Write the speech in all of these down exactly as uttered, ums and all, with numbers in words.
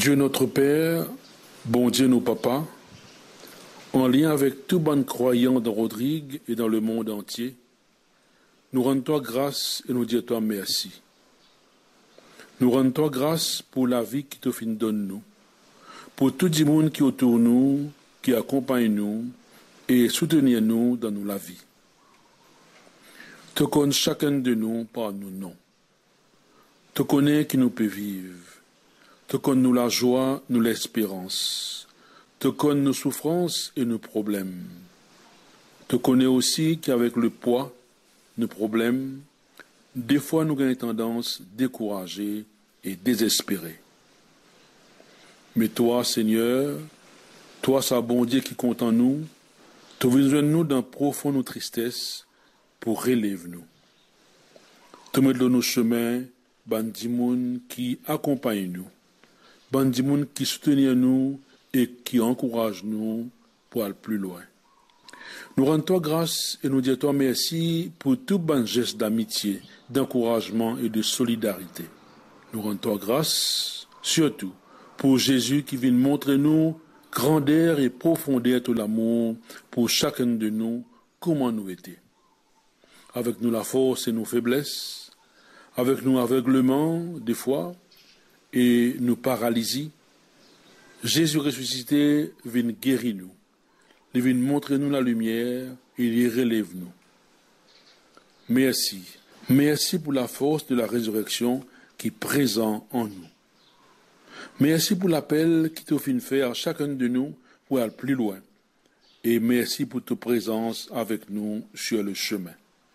Dieu notre Père, bon Dieu nos papas, en lien avec tout bon croyant dans Rodrigue et dans le monde entier, nous rendons-toi grâce et nous disons-toi merci. Nous rendons-toi grâce pour la vie qui te fin donne nous, pour tout le monde qui est autour de nous, qui accompagne nous et soutenir nous dans nous la vie. Te connais chacun de nous par nos noms. Te connais qui nous peut vivre. Te connais nous la joie, nous l'espérance. Te connais nos souffrances et nos problèmes. Te connais aussi qu'avec le poids, nos problèmes, des fois nous avons tendance découragée et désespérée. Mais toi, Seigneur, toi, sa bon Dieu qui compte en nous, tu viens nous dans profonde tristesse pour relève nous. Tu mets dans nos chemins, bandimoun qui accompagne nous, bandimoun qui soutient nous et qui encourage nous pour aller plus loin. Nous rendons toi grâce et nous disons toi merci pour tout bon geste d'amitié, d'encouragement et de solidarité. Nous rendons toi grâce, surtout, pour Jésus qui vient montrer nous grandeur et profondeur de l'amour pour chacun de nous, comment nous étions. Avec nous la force et nos faiblesses, avec nous aveuglement des fois et nos paralysies, Jésus ressuscité vient guérir nous. Il vient montrer nous la lumière et il relève nous. Merci. Merci pour la force de la résurrection qui est présente en nous. Merci pour l'appel qui te fait faire à chacun de nous pour aller plus loin. Et merci pour ta présence avec nous sur le chemin.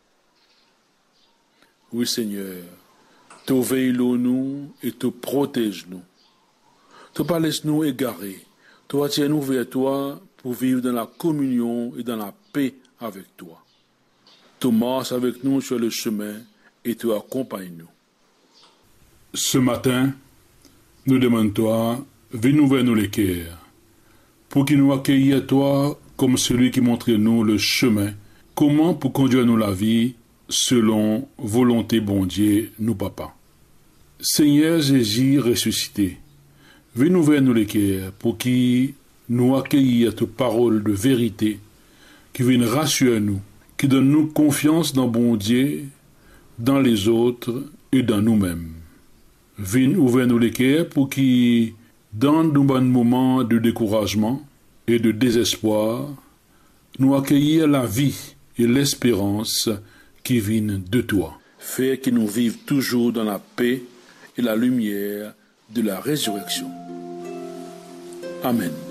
Oui, Seigneur, te veille nous et te protège nous. Te pas laisse nous égarer. Te attire nous vers toi pour vivre dans la communion et dans la paix avec toi. Te marche avec nous sur le chemin et te accompagne nous. Ce matin, nous demandons-toi, viens nous vers nous les cœurs, pour qu'il nous accueille à toi comme celui qui montre nous le chemin, comment pour conduire nous la vie selon volonté bon Dieu, nous papa. Seigneur Jésus ressuscité, viens nous vers nous les cœurs, pour qu'il nous accueille à ta parole de vérité, qui vienne rassurer nous, qui donne nous confiance dans bon Dieu, dans les autres et dans nous-mêmes. Viens ouvrir nous les cœurs pour qu'il, dans nos bons moments de découragement et de désespoir, nous accueillir la vie et l'espérance qui viennent de toi. Fais que nous vivions toujours dans la paix et la lumière de la résurrection. Amen.